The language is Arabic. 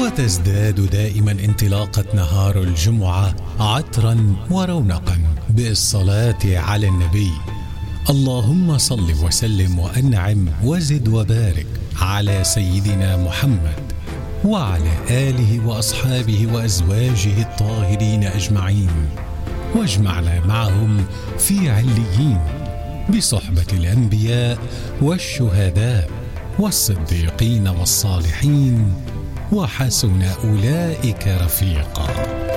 وتزداد دائما انطلاقة نهار الجمعة عطرا ورونقا بالصلاة على النبي. اللهم صل وسلم وأنعم وزد وبارك على سيدنا محمد وعلى آله وأصحابه وأزواجه الطاهرين أجمعين، واجمعنا معهم في عليين بصحبة الأنبياء والشهداء والصديقين والصالحين، وحسن أولئك رفيقا.